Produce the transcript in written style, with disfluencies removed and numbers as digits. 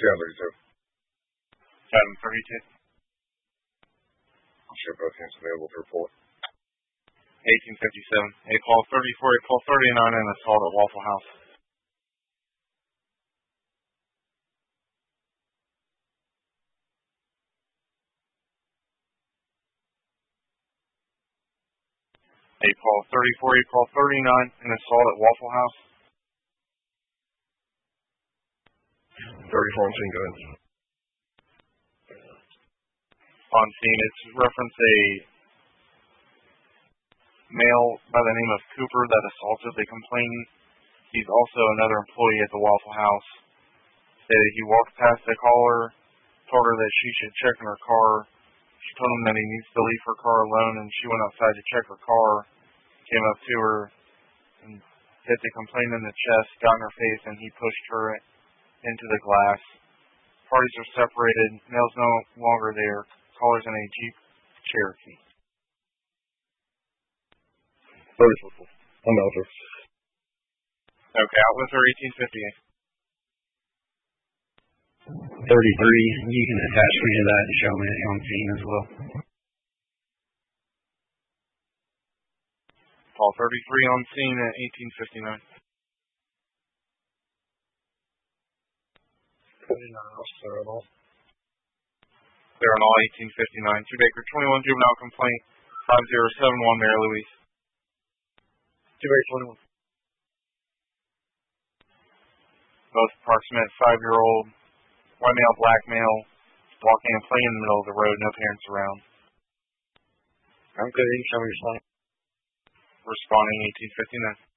Yeah, 32. Item 32. I'll show both hands available to report. 1857. A call 34, a call 39, and assault at Waffle House. A call 34, a call 39, and assault at Waffle House. 34 on scene, go ahead. On scene, it's reference a male by the name of Cooper that assaulted the complainant. He's also another employee at the Waffle House. Stated he walked past the caller, told her that she should check in her car. She told him that he needs to leave her car alone, and she went outside to check her car, came up to her, and hit the complainant in the chest, got in her face, and he pushed her into the glass. Parties are separated. Male's no longer there. Caller's in a Jeep Cherokee. I'm Elder. Okay, Officer 1858. 33, you can attach me to that and show me on scene as well. Call 33 on scene at 1859. 29, Officer at all. Clear on all 1859. 2 Baker 21 juvenile complaint 5071 Mary Louise. 2 Baker 21. Both approximate 5-year-old, white male, black male, walking and playing in the middle of the road, no parents around. I'm good. You can show me your sign. Responding